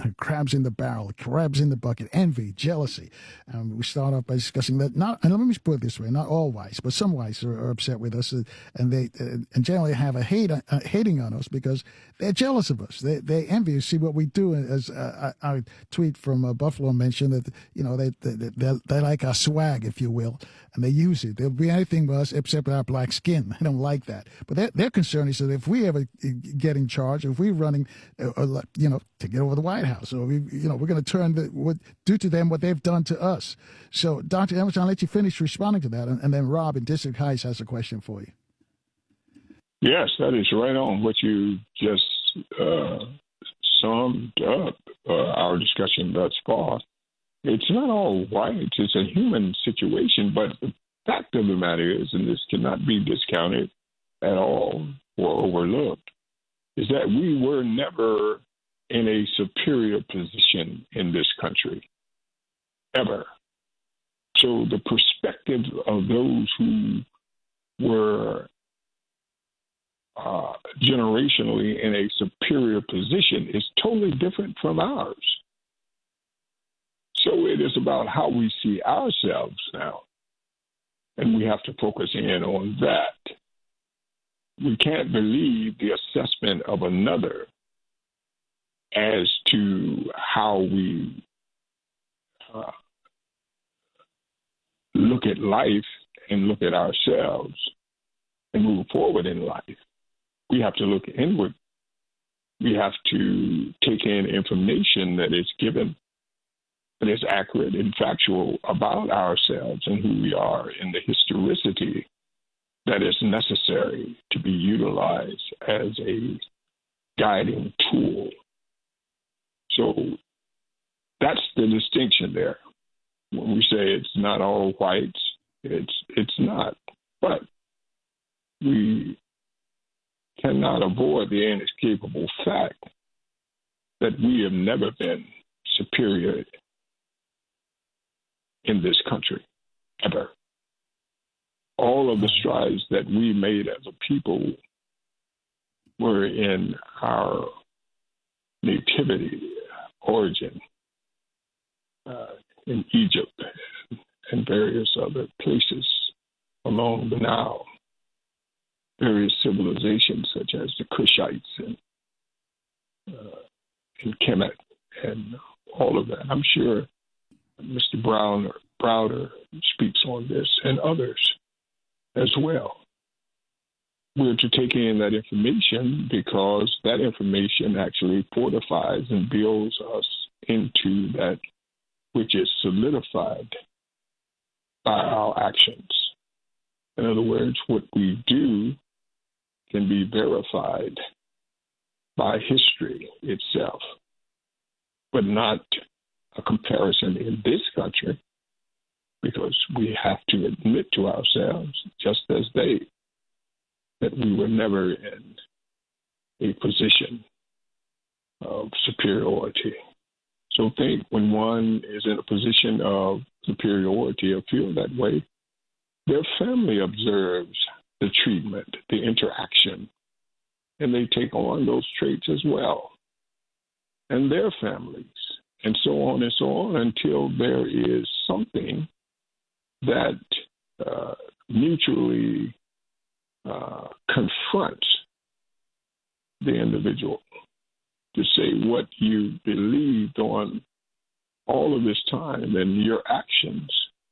crabs in the barrel, crabs in the bucket, envy, jealousy. We start off by discussing that. Not, and let me put it this way: not all whites, but some whites are upset with us, and they and generally have a hating on us because they're jealous of us. They envy us, see what we do. As I tweet from Buffalo mentioned that they like our swag, if you will, and they use it. They'll be anything but us except our black skin. They don't like that. But their concern is that if we ever get in charge, if we're running, to get over the White House, or we're going to turn do to them what they've done to us. So, Dr. Emerson, I'll let you finish responding to that, and then Rob in District Heights has a question for you. Yes, that is right on what you just summed up our discussion thus far. It's not all white. It's a human situation, but the fact of the matter is, and this cannot be discounted at all or overlooked, is that we were never in a superior position in this country, ever. So the perspective of those who were generationally in a superior position is totally different from ours. So it is about how we see ourselves now, and we have to focus in on that. We can't believe the assessment of another as to how we look at life and look at ourselves and move forward in life. We have to look inward. We have to take in information that is given, that is accurate and factual about ourselves and who we are, and the historicity that is necessary to be utilized as a guiding tool. So that's the distinction there. When we say it's not all whites, it's not. But we cannot avoid the inescapable fact that we have never been superior in this country, ever. All of the strides that we made as a people were in our nativity, origin, in Egypt and various other places along the Nile, various civilizations such as the Kushites and Kemet and all of that. I'm sure Mr. Browder speaks on this, and others as well. We're to take in that information because that information actually fortifies and builds us into that which is solidified by our actions. In other words, what we do can be verified by history itself, but not a comparison in this country, because we have to admit to ourselves, just as they, that we were never in a position of superiority. So think when one is in a position of superiority or feel that way, their family observes the treatment, the interaction, and they take on those traits as well, and their families, and so on and so on, until there is something that mutually confronts the individual to say what you believed on all of this time, and your actions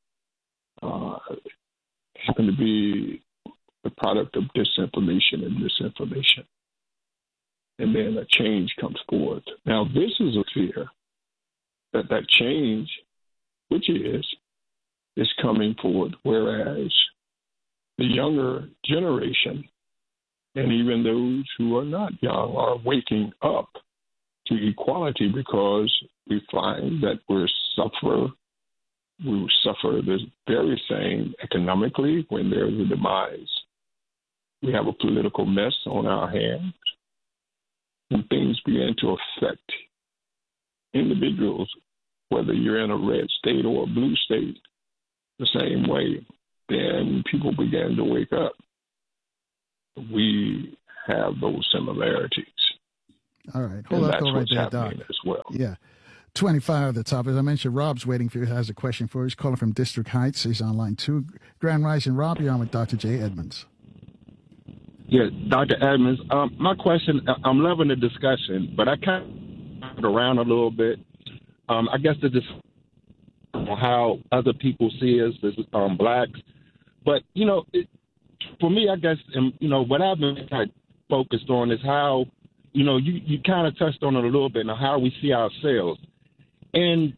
happen to be the product of disinformation and misinformation. And then a change comes forth. Now, this is a fear that change, which is coming forward, whereas the younger generation, and even those who are not young, are waking up to equality, because we find that we suffer the very same economically when there's a demise. We have a political mess on our hands. When things begin to affect individuals, whether you're in a red state or a blue state, the same way, then people began to wake up. We have those similarities. All right. And Hold that's right what's there, happening Doc. as well. Yeah. 25 at the top. As I mentioned, Rob's waiting for you, has a question for you. He's calling from District Heights. He's on line 2. Grand Rising, Rob, you're on with Dr. J. Edmonds. Yeah, Dr. Edmonds, my question, I'm loving the discussion, but I kind of around a little bit. I guess the discussion on how other people see us as blacks. But, for me, I guess, what I've been kind of focused on is how, you kind of touched on it a little bit, now how we see ourselves. And,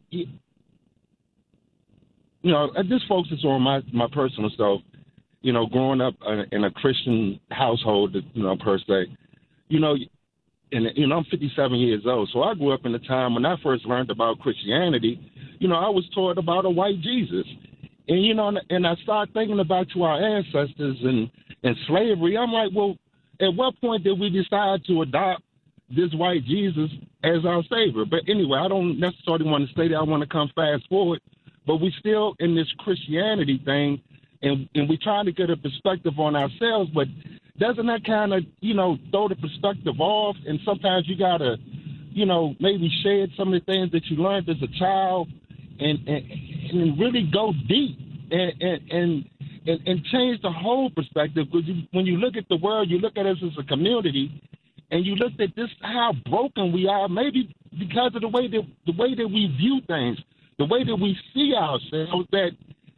I just focus on my personal self, growing up in a Christian household, per se, and I'm 57 years old. So I grew up in a time when I first learned about Christianity, I was taught about a white Jesus. And, and I started thinking about to our ancestors and slavery. I'm like, well, at what point did we decide to adopt this white Jesus as our savior? But anyway, I don't necessarily want to say that. I want to come fast forward. But we still in this Christianity thing, and we trying to get a perspective on ourselves. But doesn't that kind of, throw the perspective off? And sometimes you got to, maybe shed some of the things that you learned as a child and really go deep and change the whole perspective. Because when you look at the world, you look at us as a community, and you look at this how broken we are, maybe because of the way that we view things, the way that we see ourselves. That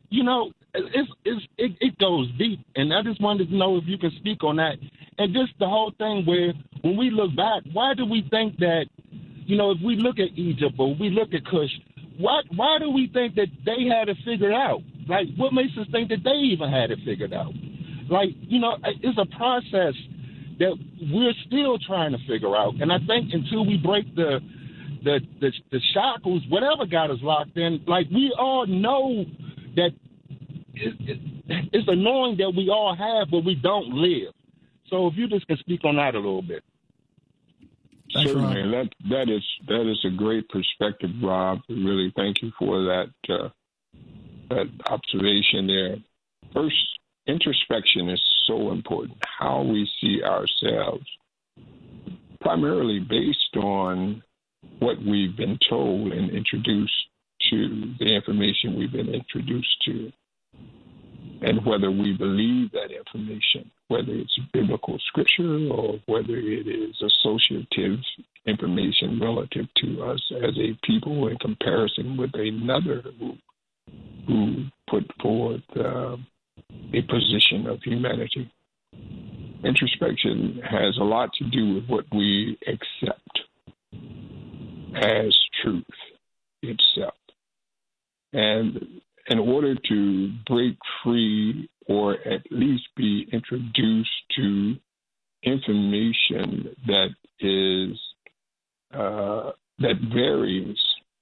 it goes deep, and I just wanted to know if you can speak on that, and just the whole thing where when we look back, why do we think that, if we look at Egypt or we look at Kush, why do we think that they had it figured out? Like, what makes us think that they even had it figured out? Like, it's a process that we're still trying to figure out, and I think until we break the shackles, whatever got us locked in, like we all know that it's annoying that we all have, but we don't live. So if you just can speak on that a little bit. Thanks, Certainly, Rob. that is a great perspective, Rob. Really, thank you for that observation there. First, introspection is so important. How we see ourselves, primarily based on what we've been told and introduced to, the information we've been introduced to, and whether we believe that information, whether it's biblical scripture or whether it is associative information relative to us as a people in comparison with another who put forth a position of humanity. Introspection has a lot to do with what we accept as truth itself. And in order to break free or at least be introduced to information that is that varies,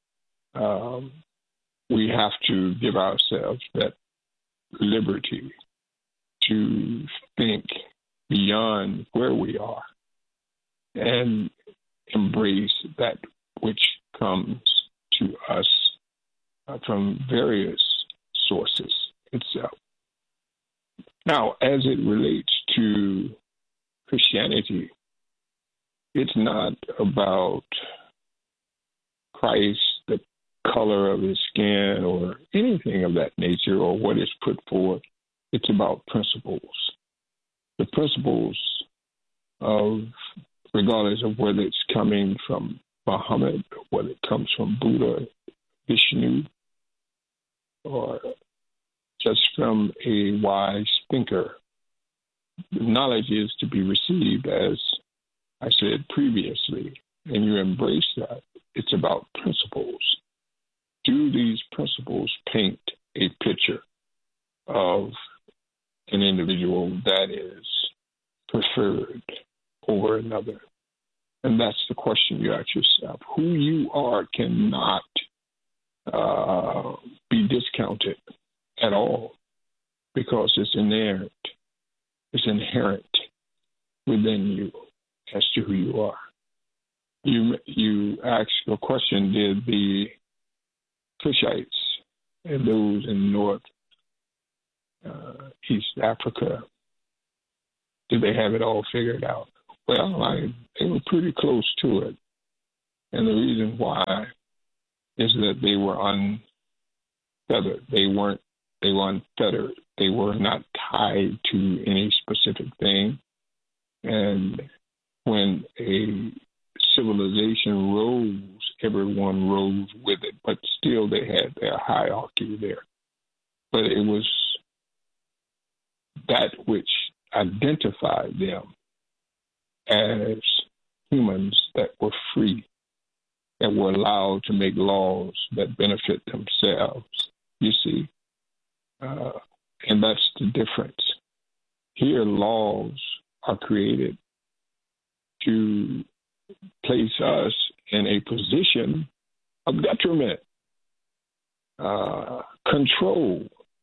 we have to give ourselves that liberty to think beyond where we are and embrace that which comes to us from various sources itself. Now, as it relates to Christianity, it's not about Christ, the color of his skin, or anything of that nature, or what is put forth. It's about principles. The principles of, regardless of whether it's coming from Muhammad, or whether it comes from Buddha, Vishnu, or just from a wise thinker. The knowledge is to be received, as I said previously, and you embrace that. It's about principles. Do these principles paint a picture of an individual that is preferred over another? And that's the question you ask yourself. Who you are cannot be discounted at all, because it's inherent within you as to who you are. You asked a question: did the Cushites and those in North East Africa, did they have it all figured out? Well, they were pretty close to it. And the reason why is that they were unfeathered. They were unfettered. They were not tied to any specific thing. And when a civilization rose, everyone rose with it, but still they had their hierarchy there. But it was that which identified them as humans that were free, that were allowed to make laws that benefit themselves, you see. And that's the difference. Here, laws are created to place us in a position of detriment, control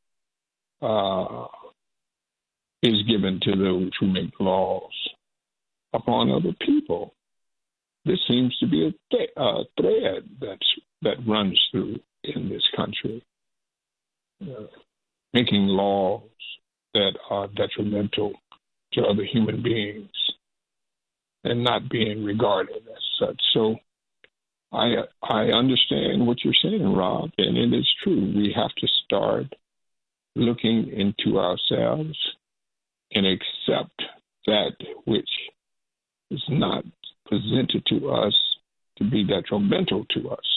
is given to those who make laws upon other people. This seems to be a thread that runs through in this country, making laws that are detrimental to other human beings and not being regarded as such. So I understand what you're saying, Rob, and it is true. We have to start looking into ourselves and accept that which is not presented to us to be detrimental to us,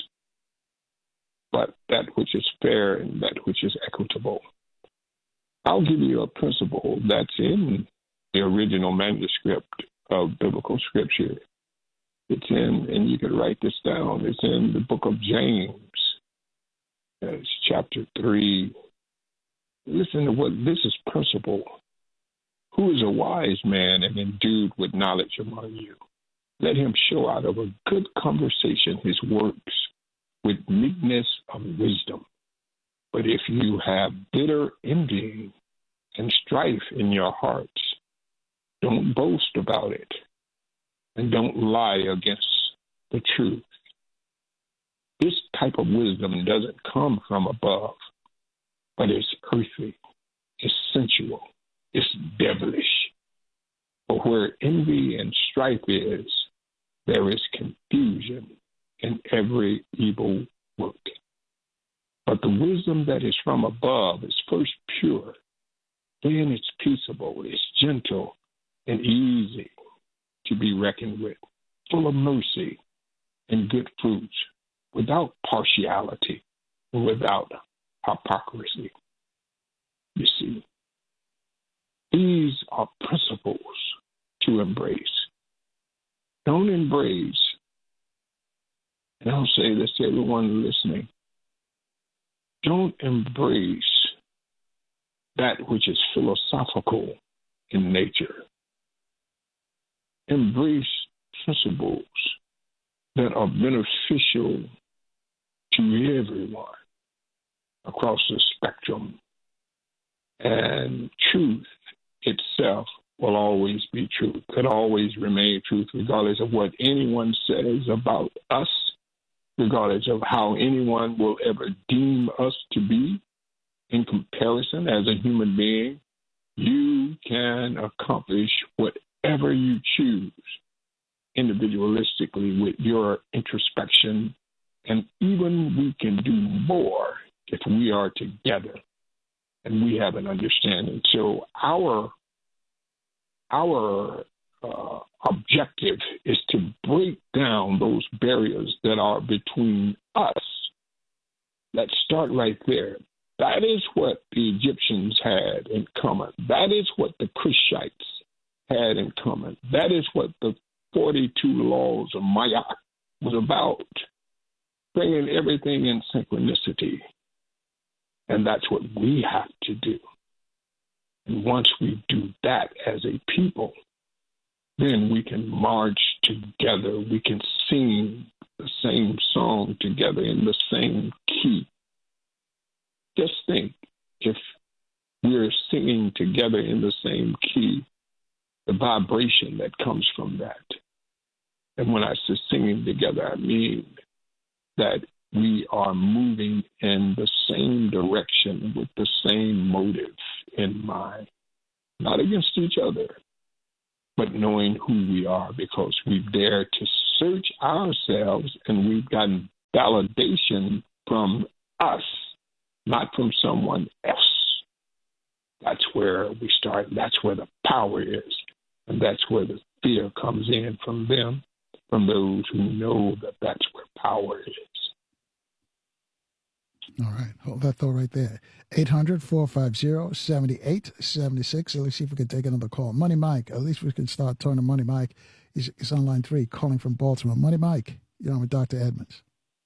but that which is fair and that which is equitable. I'll give you a principle that's in the original manuscript of biblical scripture. It's in, and you can write this down, it's in the book of James. It's chapter 3. Listen to what this is principle. Who is a wise man and endued with knowledge among you? Let him show out of a good conversation his works with meekness of wisdom. But if you have bitter envying and strife in your hearts, don't boast about it and don't lie against the truth. This type of wisdom doesn't come from above, but it's earthly, it's sensual, it's devilish. But where envy and strife is, there is confusion in every evil work. But the wisdom that is from above is first pure, then it's peaceable, it's gentle and easy to be reckoned with, full of mercy and good fruits, without partiality and without hypocrisy. You see, these are principles to embrace. Don't embrace, and I'll say this to everyone listening, don't embrace that which is philosophical in nature. Embrace principles that are beneficial to everyone across the spectrum. And truth itself will always be truth, could always remain truth, regardless of what anyone says about us, regardless of how anyone will ever deem us to be in comparison as a human being. You can accomplish whatever you choose individualistically with your introspection, and even we can do more if we are together and we have an understanding. So our objective is to break down those barriers that are between us. Let's start right there. That is what the Egyptians had in common. That is what the Cushites had in common. That is what the 42 laws of Mayak was about, bringing everything in synchronicity. And that's what we have to do. And once we do that as a people, then we can march together. We can sing the same song together in the same key. Just think, if we're singing together in the same key, the vibration that comes from that. And when I say singing together, I mean that we are moving in the same direction with the same motive in mind, not against each other, but knowing who we are, because we've dared to search ourselves and we've gotten validation from us, not from someone else. That's where we start. That's where the power is. And that's where the fear comes in from them, from those who know that that's where power is. All right. Hold that thought right there. 800-450-7876. Let's see if we can take another call. Money Mike. At least we can start talking to Money Mike. He's on line 3, calling from Baltimore. Money Mike, you're on with Dr. Edmonds.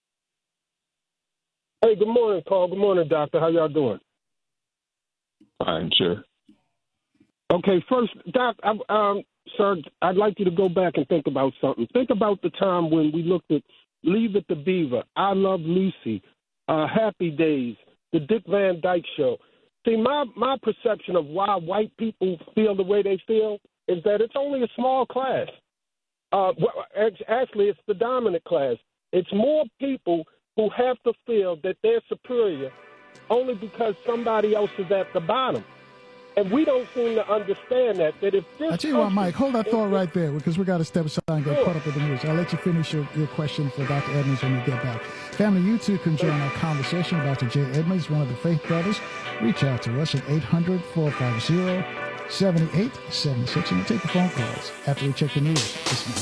Hey, good morning, Carl. Good morning, Doctor. How y'all doing? Fine, sure. Okay, first, Doc, sir, I'd like you to go back and think about something. Think about the time when we looked at Leave It to Beaver, I Love Lucy, Happy Days, the Dick Van Dyke Show. See, my perception of why white people feel the way they feel is that it's only a small class. Actually, it's the dominant class. It's more people who have to feel that they're superior only because somebody else is at the bottom. And we don't seem to understand that if this... I tell you what, Mike, hold that thought right there, because we got to step aside and get caught up with the news. I'll let you finish your question for Dr. Edmonds when you get back. Family, you too can join our conversation. Dr. J. Edmonds, one of the Faith Brothers. Reach out to us at 800-450-7876, and we'll take the phone calls after we check the news.